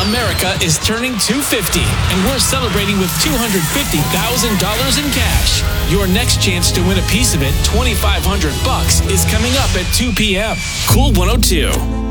America is turning 250, and we're celebrating with $250,000 in cash. Your next chance to win a piece of it, $2,500, is coming up at 2 p.m. Cool 102.